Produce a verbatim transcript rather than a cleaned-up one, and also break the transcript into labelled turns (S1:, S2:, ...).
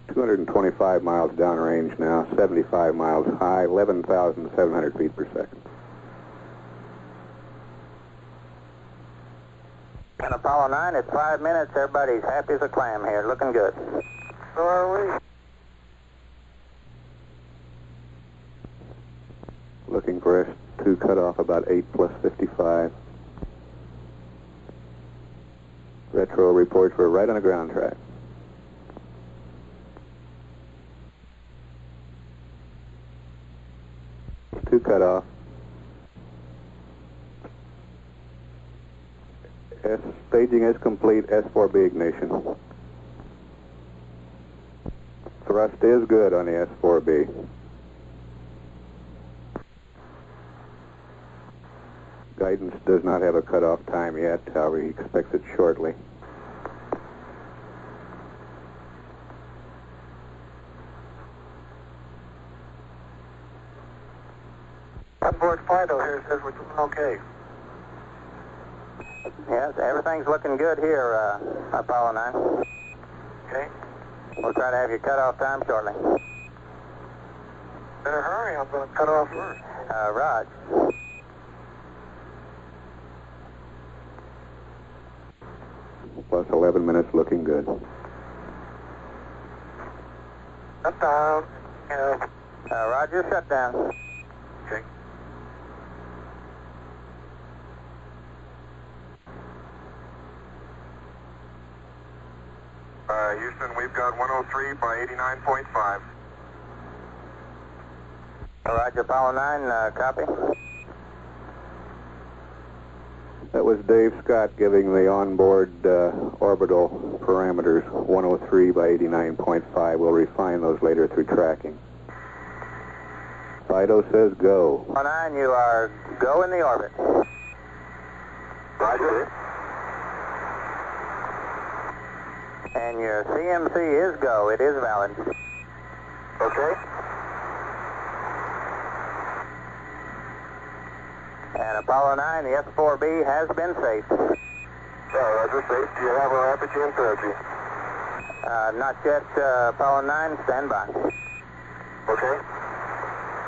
S1: two hundred twenty-five miles downrange now, seventy-five miles high, eleven thousand seven hundred feet per second.
S2: And Apollo nine, it's five minutes. Everybody's happy as a clam here. Looking good.
S3: So are we.
S1: Looking for S two cutoff about eight plus fifty-five. Retro reports we're right on the ground track. Two cutoff. S staging is complete. S four B ignition. Thrust is good on the S four B. Guidance does not have a cutoff time yet. However, he expects it shortly.
S3: Onboard Fido here says we're doing okay.
S2: Yes, everything's looking good here, uh, Apollo nine.
S3: Okay.
S2: We'll try to have your cutoff time shortly.
S3: Better hurry, I'm going to cut off first.
S2: Uh, Raj.
S1: Plus eleven minutes, looking good.
S3: Shut down. Yeah.
S2: Uh, Roger, shut down.
S3: Okay.
S4: Uh, Houston, we've got one oh three by eighty-nine point five.
S2: Uh, Roger, Apollo nine, uh, copy.
S1: That was Dave Scott giving the onboard uh, orbital parameters, one oh three by eighty-nine point five. We'll refine those later through tracking. Fido says go.
S2: Apollo nine, you are go in the orbit.
S4: Roger.
S2: And your C M C is go. It is valid.
S4: Okay.
S2: And Apollo nine, the S four B has been safe.
S4: Yeah, Roger, safe. Do you have our apogee and perigee?
S2: Uh, not yet, uh, Apollo nine, stand by.
S4: Okay.